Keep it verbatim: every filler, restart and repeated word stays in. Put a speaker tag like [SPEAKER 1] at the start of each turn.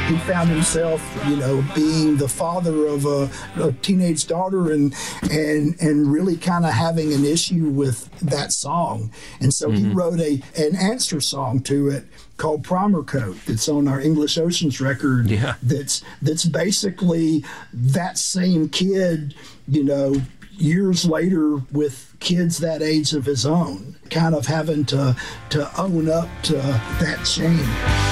[SPEAKER 1] he found himself, you know, being the father of a, a teenage daughter and and and really kind of having an issue with that song. And so mm-hmm. he wrote a an answer song to it called Primer Coat. It's on our English Oceans record.
[SPEAKER 2] Yeah.
[SPEAKER 1] That's that's basically that same kid, you know, years later with kids that age of his own, kind of having to to own up to that shame.